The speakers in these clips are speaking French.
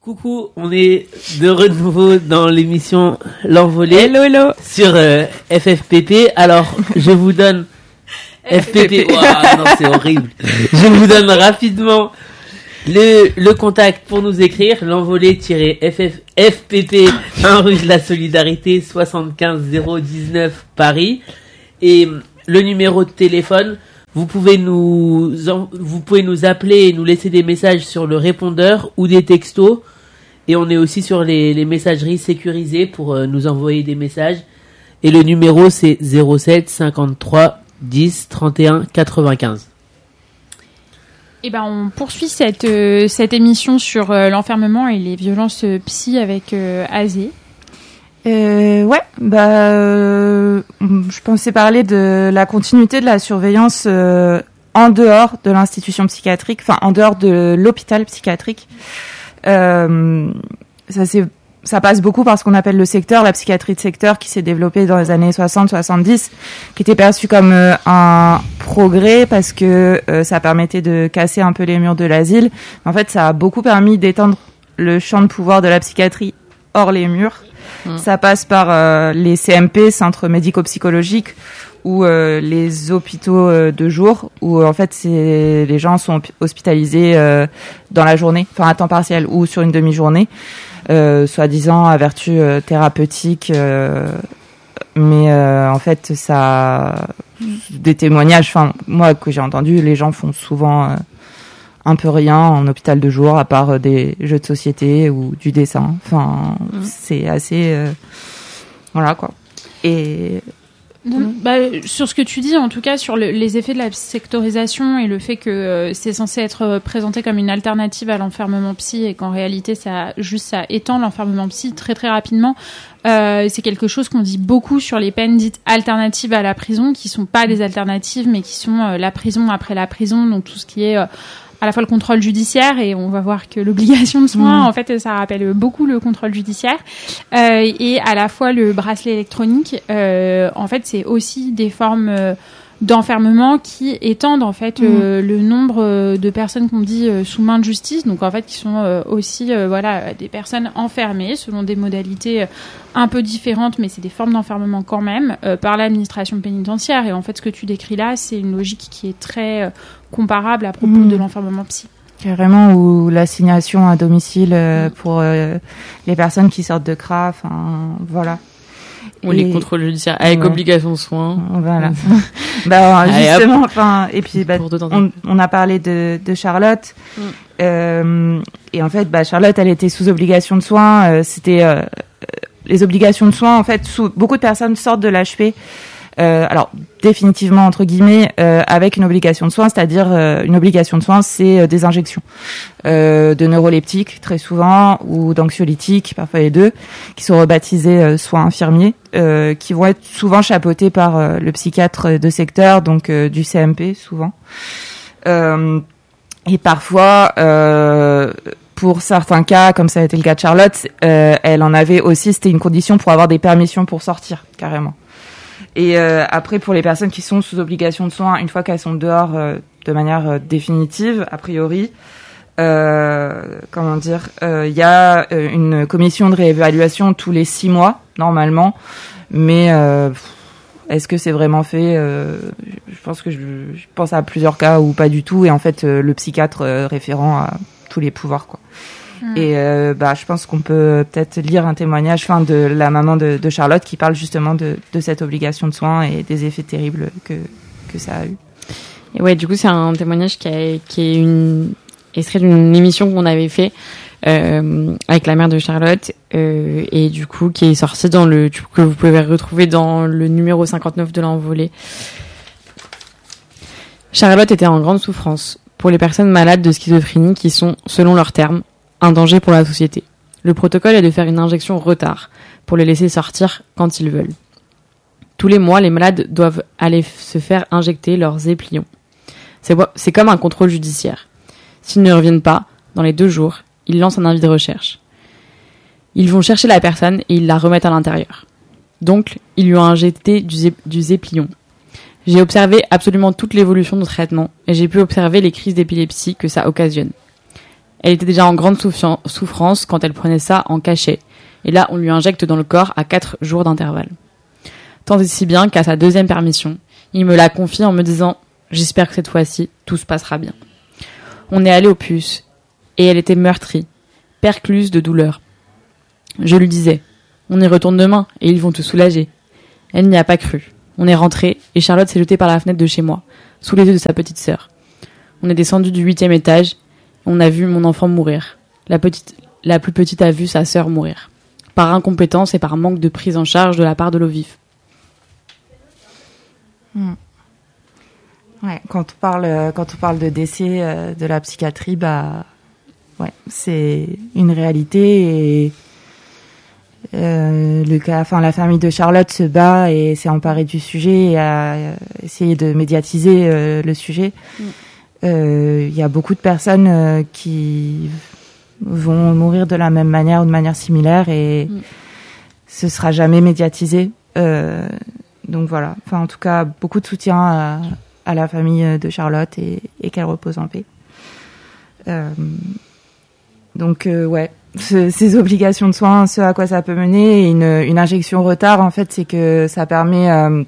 Coucou, on est de renouveau dans l'émission L'Envolée. Hello. Sur FFPP. Alors, je vous donne FPP. Waouh, non, c'est horrible. Je vous donne rapidement le contact pour nous écrire. L'Envolée-FFPP 1 rue de la Solidarité 75 019 Paris. Et le numéro de téléphone, vous pouvez nous appeler et nous laisser des messages sur le répondeur ou des textos. Et on est aussi sur les messageries sécurisées pour nous envoyer des messages. Et le numéro, c'est 07 53 10 31 95. Et ben, on poursuit cette émission sur l'enfermement et les violences psy avec Azé. Je pensais parler de la continuité de la surveillance en dehors de l'institution psychiatrique, enfin en dehors de l'hôpital psychiatrique. Ça passe beaucoup par ce qu'on appelle le secteur, la psychiatrie de secteur, qui s'est développée dans les années 60-70, qui était perçue comme un progrès parce que ça permettait de casser un peu les murs de l'asile. En fait, ça a beaucoup permis d'étendre le champ de pouvoir de la psychiatrie hors les murs. Ça passe par les CMP, centres médico-psychologiques, ou les hôpitaux de jour, où en fait les gens sont hospitalisés dans la journée, enfin à temps partiel ou sur une demi-journée, soi-disant à vertu thérapeutique, mais en fait ça, des témoignages, enfin moi que j'ai entendu, les gens font souvent un peu rien en hôpital de jour, à part des jeux de société ou du dessin. Enfin, c'est assez... voilà, quoi. Et... sur ce que tu dis, en tout cas, sur les effets de la sectorisation et le fait que c'est censé être présenté comme une alternative à l'enfermement psy et qu'en réalité, ça étend l'enfermement psy très très rapidement. C'est quelque chose qu'on dit beaucoup sur les peines dites alternatives à la prison, qui sont pas des alternatives, mais qui sont la prison après la prison, donc tout ce qui est... à la fois le contrôle judiciaire, et on va voir que l'obligation de soins, en fait, ça rappelle beaucoup le contrôle judiciaire, et à la fois le bracelet électronique. En fait, c'est aussi des formes d'enfermement qui étendent en fait le nombre de personnes qu'on dit sous main de justice, donc en fait qui sont aussi des personnes enfermées selon des modalités un peu différentes, mais c'est des formes d'enfermement quand même par l'administration pénitentiaire. Et en fait, ce que tu décris là, c'est une logique qui est très comparable à propos de l'enfermement psy. Carrément, ou l'assignation à domicile pour les personnes qui sortent de CRA, enfin voilà. Ou les contrôles judiciaires avec obligation de soins. Voilà. Justement, enfin, et puis on a parlé de Charlotte. Et en fait, Charlotte, elle était sous obligation de soins. C'était les obligations de soins. En fait, beaucoup de personnes sortent de l'HP. Alors définitivement entre guillemets avec une obligation de soins, c'est-à-dire une obligation de soins, c'est des injections de neuroleptiques très souvent, ou d'anxiolytiques, parfois les deux, qui sont rebaptisés soins infirmiers, qui vont être souvent chapeautés par le psychiatre de secteur, donc du CMP souvent, et parfois pour certains cas, comme ça a été le cas de Charlotte, elle en avait aussi, c'était une condition pour avoir des permissions pour sortir carrément. Et après, pour les personnes qui sont sous obligation de soins, une fois qu'elles sont dehors de manière définitive, a priori, il y a une commission de réévaluation tous les 6 mois, normalement. Mais est-ce que c'est vraiment fait ? Je pense que je pense à plusieurs cas où pas du tout. Et en fait, le psychiatre référent a tous les pouvoirs, quoi. Et je pense qu'on peut peut-être lire un témoignage de la maman de Charlotte qui parle justement de cette obligation de soins et des effets terribles que ça a eu. Et ouais, du coup, c'est un témoignage qui est extrait d'une émission qu'on avait fait avec la mère de Charlotte, et du coup qui est sortie que vous pouvez retrouver dans le numéro 59 de l'Envolée. Charlotte était en grande souffrance pour les personnes malades de schizophrénie qui sont, selon leurs termes, un danger pour la société. Le protocole est de faire une injection retard pour les laisser sortir quand ils veulent. Tous les mois, les malades doivent aller se faire injecter leurs éplions. C'est comme un contrôle judiciaire. S'ils ne reviennent pas, dans les 2 jours, ils lancent un avis de recherche. Ils vont chercher la personne et ils la remettent à l'intérieur. Donc, ils lui ont injecté du Zéplion. J'ai observé absolument toute l'évolution de traitement et j'ai pu observer les crises d'épilepsie que ça occasionne. Elle était déjà en grande souffrance quand elle prenait ça en cachet. Et là, on lui injecte dans le corps à 4 jours d'intervalle. Tant et si bien qu'à sa 2e permission, il me la confie en me disant « J'espère que cette fois-ci, tout se passera bien ». On est allé au puce, et elle était meurtrie, percluse de douleur. Je lui disais « On y retourne demain, et ils vont te soulager ». Elle n'y a pas cru. On est rentré, et Charlotte s'est jetée par la fenêtre de chez moi, sous les yeux de sa petite sœur. On est descendu du 8e étage, et on a vu mon enfant mourir. La plus petite a vu sa sœur mourir. Par incompétence et par manque de prise en charge de la part de l'OVIF. Ouais, quand on parle de décès de la psychiatrie, c'est une réalité et la famille de Charlotte se bat et s'est emparée du sujet et a essayé de médiatiser le sujet. Il y a beaucoup de personnes qui vont mourir de la même manière ou de manière similaire et ce sera jamais médiatisé. Donc voilà. Enfin, en tout cas, beaucoup de soutien à la famille de Charlotte et qu'elle repose en paix. Donc ces obligations de soins, ce à quoi ça peut mener, et une injection retard, en fait, c'est que ça permet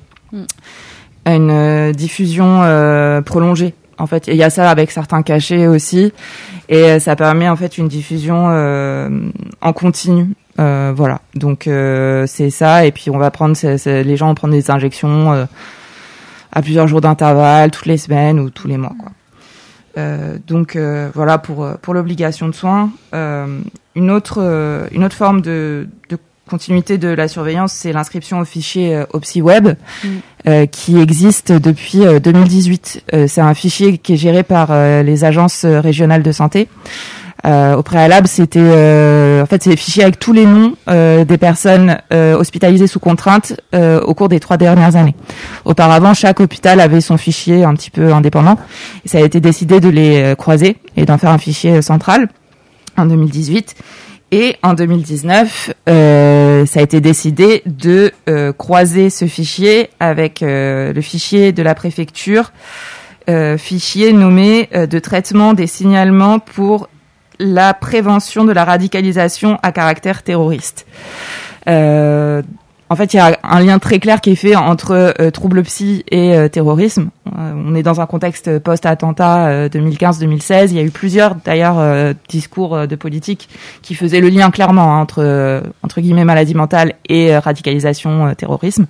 une diffusion prolongée. En fait, il y a ça avec certains cachets aussi, et ça permet en fait une diffusion en continu. Voilà. Donc c'est ça, et puis on va prendre les gens vont prendre des injections à plusieurs jours d'intervalle, toutes les semaines ou tous les mois, quoi. Donc voilà pour l'obligation de soins. Une autre forme de continuité de la surveillance, c'est l'inscription au fichier OpsiWeb qui existe depuis 2018. C'est un fichier qui est géré par les agences régionales de santé. Au préalable, c'était c'est des fichiers avec tous les noms des personnes hospitalisées sous contrainte au cours des 3 dernières années. Auparavant, chaque hôpital avait son fichier un petit peu indépendant. Et ça a été décidé de les croiser et d'en faire un fichier central en 2018. Et en 2019, ça a été décidé de croiser ce fichier avec le fichier de la préfecture, fichier nommé de traitement des signalements pour la prévention de la radicalisation à caractère terroriste. En fait, il y a un lien très clair qui est fait entre troubles psy et terrorisme. On est dans un contexte post-attentat 2015-2016. Il y a eu plusieurs, d'ailleurs, discours de politique qui faisaient le lien clairement entre guillemets maladie mentale et radicalisation terrorisme.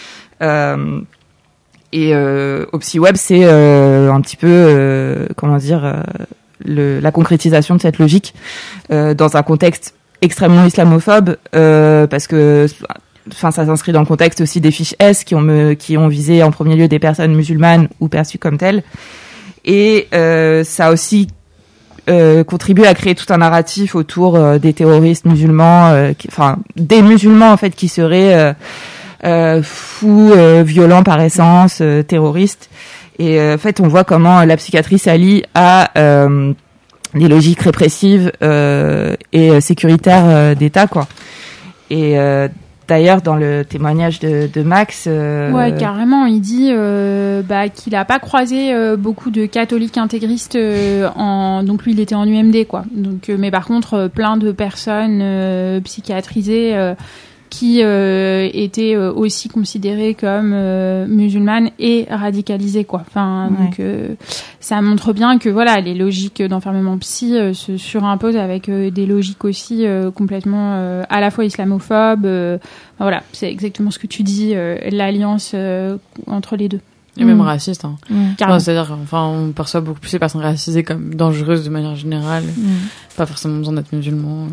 OpsiWeb, c'est un petit peu la concrétisation de cette logique dans un contexte extrêmement islamophobe, parce que ça s'inscrit dans le contexte aussi des fiches S qui ont visé en premier lieu des personnes musulmanes ou perçues comme telles, et ça a aussi contribué à créer tout un narratif autour des terroristes musulmans, des musulmans en fait qui seraient fous, violents par essence, terroristes. Et en fait, on voit comment la psychiatrie s'allie à des logiques répressives et sécuritaires d'État, quoi. Et d'ailleurs, dans le témoignage de Max, ouais, carrément, il dit qu'il a pas croisé beaucoup de catholiques intégristes donc lui, il était en UMD, quoi. Donc, mais par contre, plein de personnes psychiatrisées. Qui étaient aussi considérées comme musulmanes et radicalisées, quoi. Enfin, ouais. Donc ça montre bien que voilà, les logiques d'enfermement psy se surimposent avec des logiques aussi complètement à la fois islamophobes. Voilà, c'est exactement ce que tu dis, l'alliance entre les deux. Et même raciste, hein. C'est-à-dire, on perçoit beaucoup plus les personnes racisées comme dangereuses de manière générale. Pas forcément besoin d'être musulman.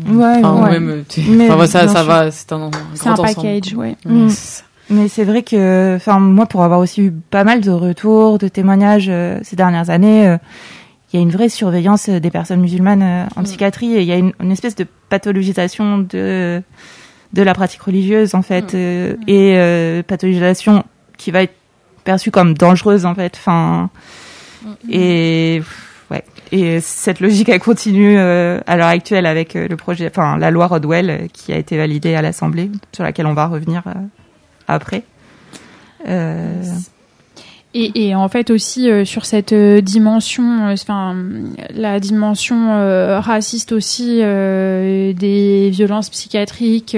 Ça va, c'est un package, ouais. Mais c'est vrai que, moi, pour avoir aussi eu pas mal de retours, de témoignages ces dernières années, il y a une vraie surveillance des personnes musulmanes en psychiatrie, et il y a une espèce de pathologisation de la pratique religieuse, en fait, et pathologisation qui va être perçue comme dangereuse, en fait. Et cette logique, elle continue à l'heure actuelle avec le projet, la loi Rodwell qui a été validée à l'Assemblée, sur laquelle on va revenir après. Et en fait aussi sur cette dimension, la dimension raciste aussi des violences psychiatriques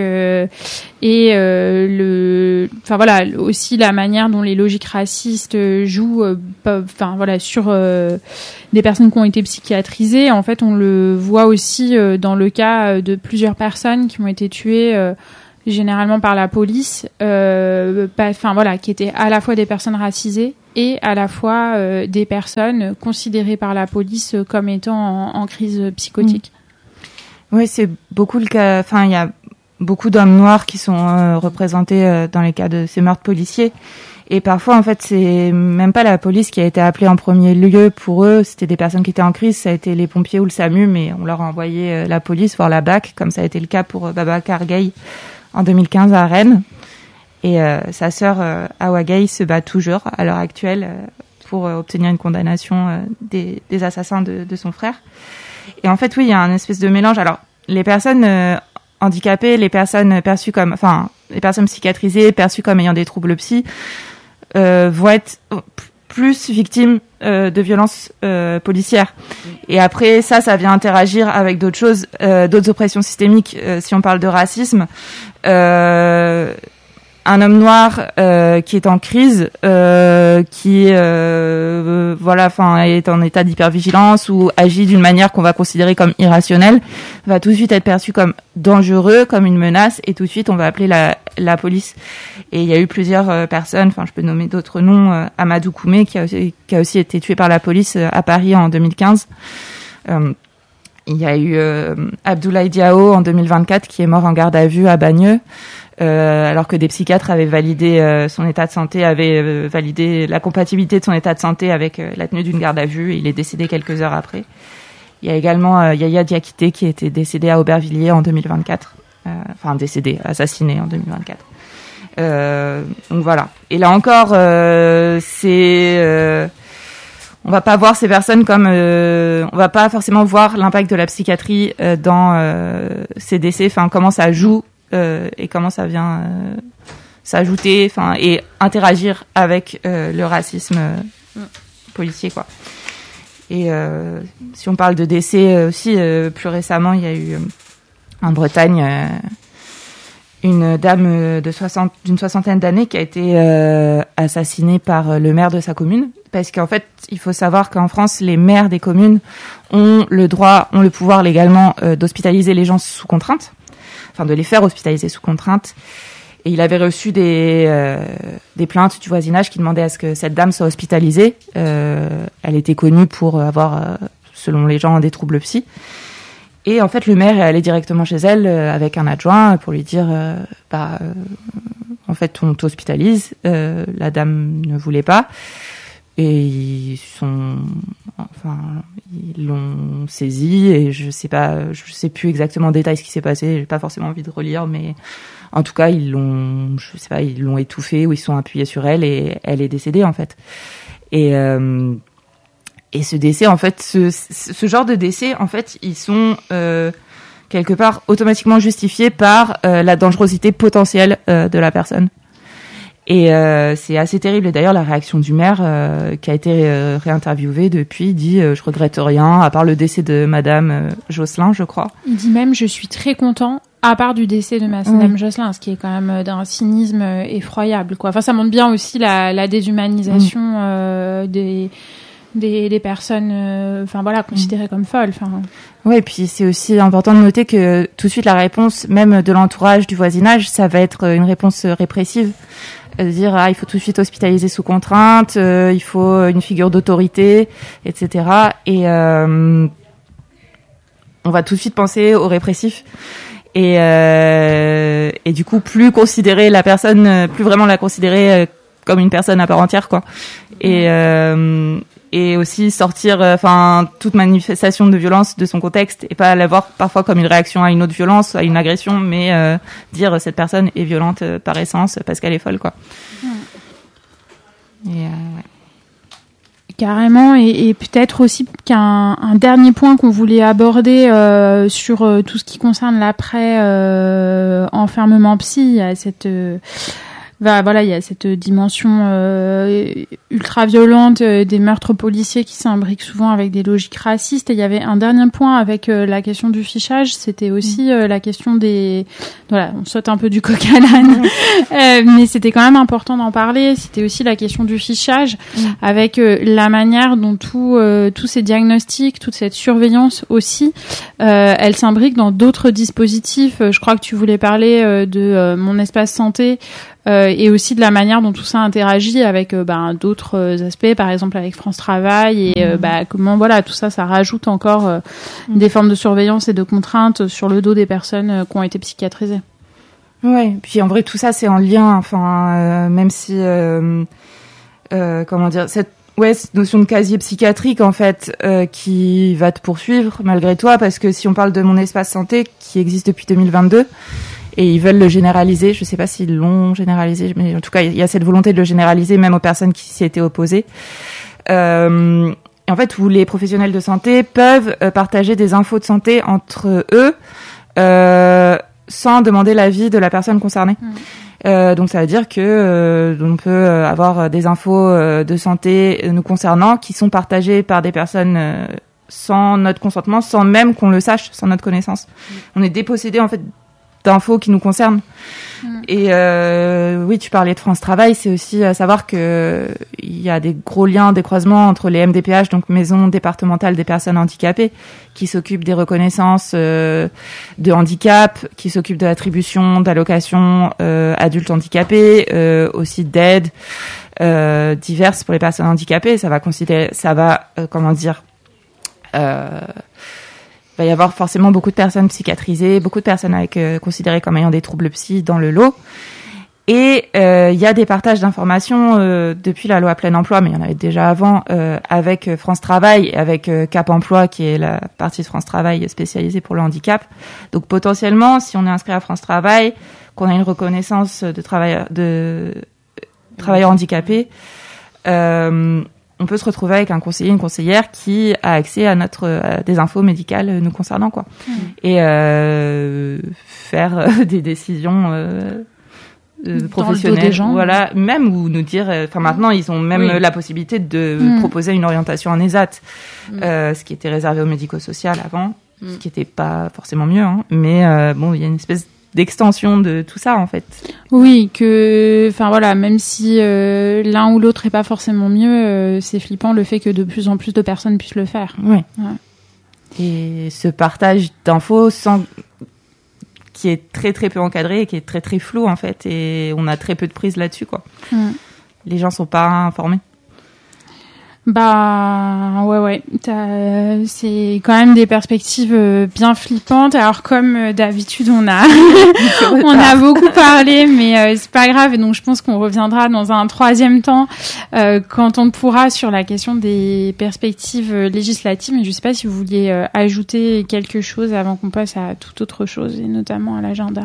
aussi la manière dont les logiques racistes jouent, sur des personnes qui ont été psychiatrisées. En fait, on le voit aussi dans le cas de plusieurs personnes qui ont été tuées. Généralement par la police, qui étaient à la fois des personnes racisées et à la fois des personnes considérées par la police comme étant en crise psychotique. Oui, c'est beaucoup le cas. Enfin, il y a beaucoup d'hommes noirs qui sont représentés dans les cas de ces meurtres policiers. Et parfois, en fait, c'est même pas la police qui a été appelée en premier lieu pour eux. C'était des personnes qui étaient en crise. Ça a été les pompiers ou le SAMU, mais on leur a envoyé la police, voire la BAC, comme ça a été le cas pour Babacar Gaye en 2015 à Rennes. Et sa sœur Awa Gaye se bat toujours à l'heure actuelle pour obtenir une condamnation des assassins de son frère. Et en fait, oui, il y a un espèce de mélange. Alors, les personnes handicapées, les personnes perçues comme, les personnes psychiatrisées, perçues comme ayant des troubles psy, vont être plus victimes de violences policières. Et après, ça vient interagir avec d'autres choses, d'autres oppressions systémiques. Si on parle de racisme, un homme noir qui est en crise, qui est en état d'hypervigilance ou agit d'une manière qu'on va considérer comme irrationnelle, va tout de suite être perçu comme dangereux, comme une menace, et tout de suite on va appeler la police. Et il y a eu plusieurs personnes, je peux nommer d'autres noms, Amadou Koumé qui a aussi été tué par la police à Paris en 2015. Il y a eu Abdoulaye Diao en 2024 qui est mort en garde à vue à Bagneux. Alors que des psychiatres avaient validé son état de santé, avaient validé la compatibilité de son état de santé avec la tenue d'une garde à vue. Et il est décédé quelques heures après. Il y a également Yaya Diakité qui était décédé à Aubervilliers en 2024. Assassiné en 2024. Donc voilà. Et là encore, on va pas voir ces personnes comme on va pas forcément voir l'impact de la psychiatrie dans ces décès. Comment ça joue. Et comment ça vient s'ajouter, et interagir avec le racisme policier, quoi. Et si on parle de décès aussi, plus récemment, il y a eu en Bretagne une dame d'une soixantaine d'années qui a été assassinée par le maire de sa commune. Parce qu'en fait, il faut savoir qu'en France, les maires des communes ont le pouvoir légalement d'hospitaliser les gens sous contrainte. De les faire hospitaliser sous contrainte. Et il avait reçu des plaintes du voisinage qui demandaient à ce que cette dame soit hospitalisée. Elle était connue pour avoir, selon les gens, des troubles psy. Et en fait, le maire est allé directement chez elle avec un adjoint pour lui dire en fait, on t'hospitalise. La dame ne voulait pas. Et ils l'ont saisi et je sais plus exactement en détail ce qui s'est passé. J'ai pas forcément envie de relire, mais en tout cas ils l'ont étouffée ou ils se sont appuyés sur elle et elle est décédée en fait. Et ce décès en fait, ce genre de décès en fait, ils sont quelque part automatiquement justifiés par la dangerosité potentielle de la personne. Et c'est assez terrible. Et d'ailleurs, la réaction du maire, qui a été réinterviewé depuis, dit je regrette rien, à part le décès de Madame Josselin, je crois. Il dit même je suis très content, à part du décès de Madame Josselin, ce qui est quand même d'un cynisme effroyable, quoi. Ça montre bien aussi la déshumanisation des personnes, considérées comme folles. Ouais, et puis c'est aussi important de noter que tout de suite la réponse, même de l'entourage, du voisinage, ça va être une réponse répressive. Dire il faut tout de suite hospitaliser sous contrainte, il faut une figure d'autorité, etc. Et on va tout de suite penser au répressif et du coup plus vraiment la considérer comme une personne à part entière, quoi. Et aussi sortir toute manifestation de violence de son contexte et pas la voir parfois comme une réaction à une autre violence, à une agression, mais dire cette personne est violente par essence parce qu'elle est folle, quoi. Et carrément, et peut-être aussi qu'un dernier point qu'on voulait aborder sur tout ce qui concerne l'après enfermement psy, il y a cette voilà, il y a cette dimension ultra violente des meurtres policiers qui s'imbriquent souvent avec des logiques racistes. Et il y avait un dernier point avec la question du fichage, c'était aussi la question des... Voilà, on saute un peu du coq à l'âne, mais c'était quand même important d'en parler. C'était aussi la question du fichage, avec la manière dont tous ces diagnostics, toute cette surveillance aussi, elle s'imbrique dans d'autres dispositifs. Je crois que tu voulais parler de Mon Espace Santé, et aussi de la manière dont tout ça interagit avec d'autres aspects, par exemple avec France Travail, et comment voilà, tout ça rajoute encore des formes de surveillance et de contraintes sur le dos des personnes qui ont été psychiatrisées. Ouais, puis en vrai tout ça c'est en lien, enfin même si comment dire, cette notion de casier psychiatrique en fait qui va te poursuivre malgré toi, parce que si on parle de Mon Espace Santé qui existe depuis 2022 et ils veulent le généraliser, je sais pas s'ils l'ont généralisé, mais en tout cas il y a cette volonté de le généraliser même aux personnes qui s'y étaient opposées, et en fait où les professionnels de santé peuvent partager des infos de santé entre eux sans demander l'avis de la personne concernée. Donc ça veut dire que on peut avoir des infos de santé nous concernant qui sont partagées par des personnes sans notre consentement, sans même qu'on le sache, sans notre connaissance. On est dépossédé en fait d'infos qui nous concernent. Et oui, tu parlais de France Travail, c'est aussi à savoir que il y a des gros liens, des croisements entre les MDPH, donc Maison départementale des personnes handicapées, qui s'occupent des reconnaissances de handicap, qui s'occupent de l'attribution d'allocations adultes handicapés, aussi d'aides diverses pour les personnes handicapées. Ça va il va y avoir forcément beaucoup de personnes psychiatrisées, beaucoup de personnes considérées comme ayant des troubles psy dans le lot. Et il y a des partages d'informations depuis la loi plein emploi, mais il y en avait déjà avant, avec France Travail et avec Cap Emploi, qui est la partie de France Travail spécialisée pour le handicap. Donc potentiellement, si on est inscrit à France Travail, qu'on a une reconnaissance de travailleur handicapé, on peut se retrouver avec un conseiller, une conseillère qui a accès à des infos médicales nous concernant, quoi. Et faire des décisions professionnelles, des gens, voilà, même, ou nous dire, maintenant ils ont même la possibilité de proposer une orientation en ESAT, ce qui était réservé au médico-social avant, ce qui était pas forcément mieux, hein, mais bon, il y a une espèce d'extension de tout ça en fait. Oui, même si l'un ou l'autre est pas forcément mieux, c'est flippant le fait que de plus en plus de personnes puissent le faire. Oui. Ouais. Et ce partage d'infos qui est très très peu encadré et qui est très très flou en fait, et on a très peu de prise là-dessus, quoi. Les gens sont pas informés. Ouais. C'est quand même des perspectives bien flippantes. Alors comme d'habitude, on a beaucoup parlé, mais c'est pas grave. Et donc je pense qu'on reviendra dans un troisième temps quand on pourra sur la question des perspectives législatives. Mais je sais pas si vous vouliez ajouter quelque chose avant qu'on passe à toute autre chose, et notamment à l'agenda.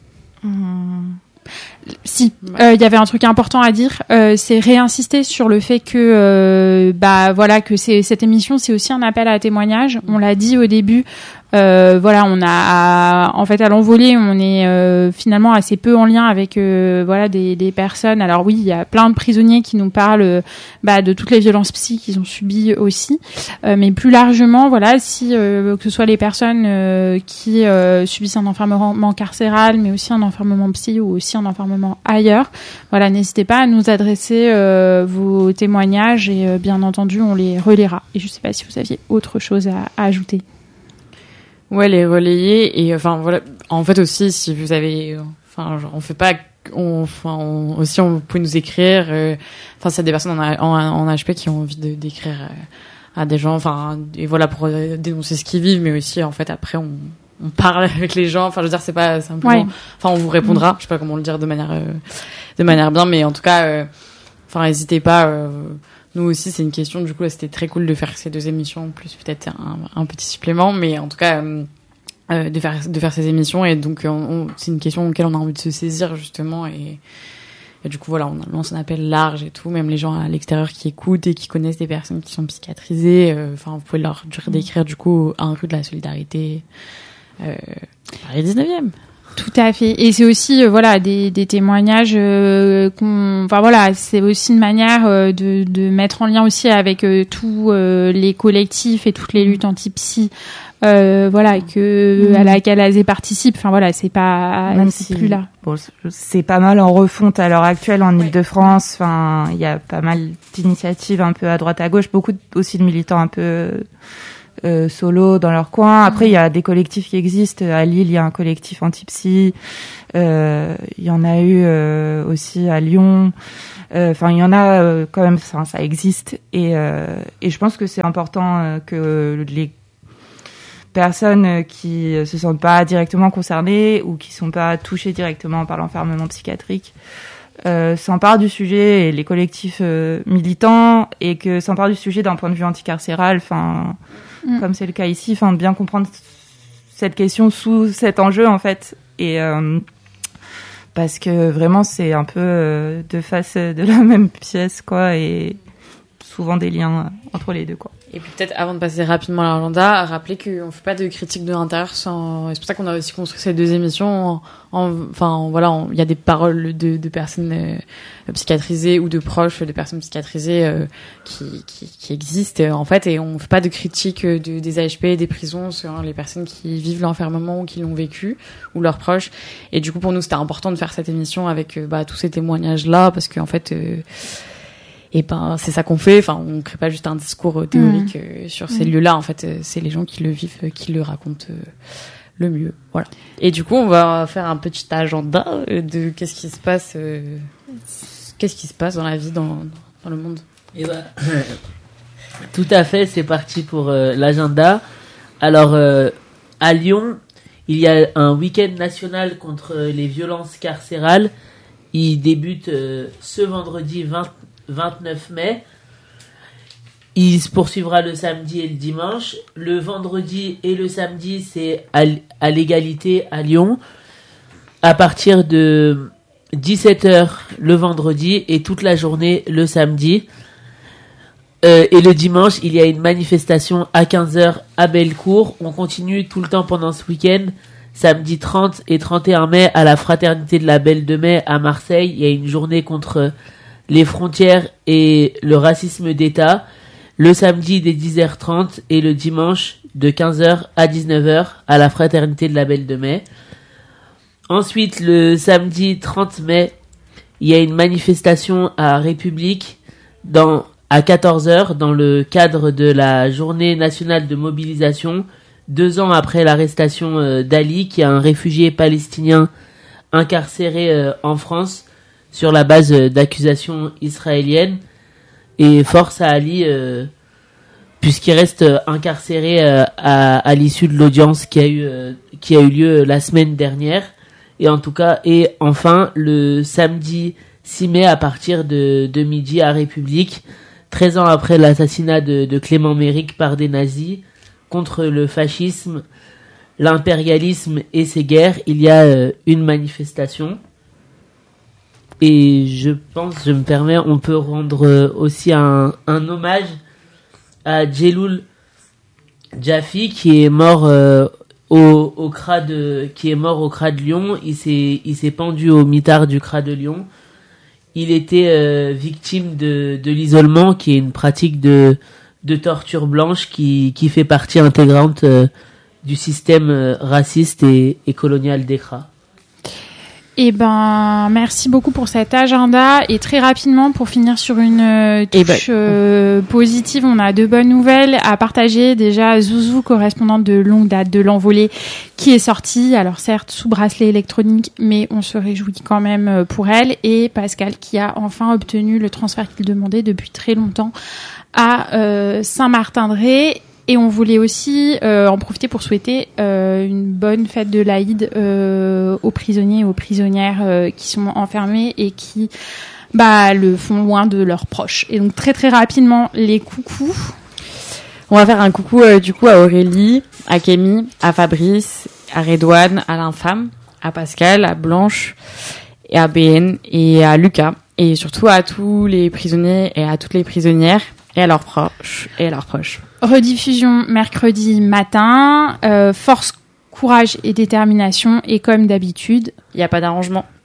Si, il y avait un truc important à dire, c'est réinsister sur le fait que que cette émission, c'est aussi un appel à témoignage. On l'a dit au début, on a en fait à l'envolée, on est finalement assez peu en lien avec des personnes. Alors oui, il y a plein de prisonniers qui nous parlent de toutes les violences psy qu'ils ont subies aussi, mais plus largement, si que ce soit les personnes qui subissent un enfermement carcéral, mais aussi un enfermement psy ou aussi un enfermement ailleurs, n'hésitez pas à nous adresser vos témoignages, et bien entendu on les relaiera. Et je sais pas si vous aviez autre chose à ajouter. Ouais, les relayer, et en fait aussi, si vous avez, on fait pas, aussi on peut nous écrire, c'est des personnes en HP qui ont envie d'écrire à des gens, et voilà, pour dénoncer ce qu'ils vivent, mais aussi en fait après on parle avec les gens, je veux dire, c'est pas simplement, on vous répondra, je sais pas comment le dire de manière bien, mais en tout cas, n'hésitez pas. Nous aussi, c'est une question. Du coup, là, c'était très cool de faire ces deux émissions, plus peut-être un petit supplément, mais en tout cas, de faire ces émissions. Et donc, c'est une question auquel on a envie de se saisir, justement. Et du coup, voilà, on lance un appel large et tout. Même les gens à l'extérieur qui écoutent et qui connaissent des personnes qui sont psychiatrisées. Vous pouvez leur dire d'écrire, du coup, à un rue de la solidarité, Paris 19e. Tout à fait. Et c'est aussi des témoignages c'est aussi une manière de mettre en lien aussi avec tous les collectifs et toutes les luttes anti-psy à laquelle AZ participe. C'est pas même c'est plus là. Bon, c'est pas mal en refonte à l'heure actuelle en Île-de-France. Il y a pas mal d'initiatives un peu à droite à gauche, beaucoup aussi de militants un peu solo dans leur coin. Après, il y a des collectifs qui existent. À Lille, il y a un collectif anti-psy. Il y en a eu aussi à Lyon. Il y en a quand même. Ça existe. Et je pense que c'est important que les personnes qui se sentent pas directement concernées ou qui sont pas touchées directement par l'enfermement psychiatrique s'emparent du sujet, et les collectifs militants, et que s'emparent du sujet d'un point de vue anticarcéral, comme c'est le cas ici, de bien comprendre cette question sous cet enjeu en fait, et parce que vraiment c'est un peu deux faces de la même pièce quoi, et souvent des liens entre les deux quoi. Et puis peut-être avant de passer rapidement à l'agenda, rappeler qu'on fait pas de critique de l'intérieur sans... C'est pour ça qu'on a aussi construit ces deux émissions. Il y a des paroles de personnes psychiatrisées ou de proches de personnes psychiatrisées qui existent en fait, et on fait pas de critique des AHP, des prisons sur les personnes qui vivent l'enfermement ou qui l'ont vécu ou leurs proches. Et du coup pour nous c'était important de faire cette émission avec tous ces témoignages là, parce qu'en fait c'est ça qu'on fait. On crée pas juste un discours théorique sur ces lieux-là. En fait, c'est les gens qui le vivent, qui le racontent le mieux. Voilà. Et du coup, on va faire un petit agenda de qu'est-ce qui se passe dans la vie, dans le monde. Et tout à fait. C'est parti pour l'agenda. Alors, à Lyon, il y a un week-end national contre les violences carcérales. Il débute ce vendredi 29 mai. Il se poursuivra le samedi et le dimanche. Le vendredi et le samedi, c'est à l'égalité à Lyon, à partir de 17h le vendredi et toute la journée le samedi. Et le dimanche, il y a une manifestation à 15h à Bellecour. On continue tout le temps pendant ce week-end. Samedi 30 et 31 mai, à la Fraternité de la Belle de Mai à Marseille, il y a une journée contre les frontières et le racisme d'État. Le samedi dès 10h30 et le dimanche de 15h à 19h à la Fraternité de la Belle de Mai. Ensuite, le samedi 30 mai, il y a une manifestation à République à 14h dans le cadre de la journée nationale de mobilisation, 2 ans après l'arrestation d'Ali, qui est un réfugié palestinien incarcéré en France sur la base d'accusations israéliennes, et force à Ali puisqu'il reste incarcéré à l'issue de l'audience qui a eu lieu la semaine dernière. Et enfin le samedi 6 mai à partir de midi à République, 13 ans après l'assassinat de Clément Méric par des nazis, contre le fascisme, l'impérialisme et ses guerres, il y a une manifestation. Et on peut rendre aussi un hommage à Djeloul Jaffi, qui est mort au CRA de Lyon. Il s'est pendu au mitard du CRA de Lyon. Il était victime de l'isolement, qui est une pratique de torture blanche qui fait partie intégrante du système raciste et colonial des CRA. Merci beaucoup pour cet agenda. Et très rapidement, pour finir sur une touche positive, on a 2 bonnes nouvelles à partager. Déjà, Zouzou, correspondante de longue date de l'Envolée, qui est sortie, alors certes sous bracelet électronique, mais on se réjouit quand même pour elle. Et Pascal, qui a enfin obtenu le transfert qu'il demandait depuis très longtemps à Saint-Martin-de-Ré. Et on voulait aussi en profiter pour souhaiter une bonne fête de l'Aïd aux prisonniers et aux prisonnières qui sont enfermés et qui le font loin de leurs proches. Et donc très très rapidement, les coucous. On va faire un coucou du coup à Aurélie, à Kémy, à Fabrice, à Redouane, à l'Infâme, à Pascal, à Blanche, et à BN et à Lucas. Et surtout à tous les prisonniers et à toutes les prisonnières. Et à leurs proches. Rediffusion mercredi matin. Force courage et détermination, et comme d'habitude, Il n'y a pas d'arrangement.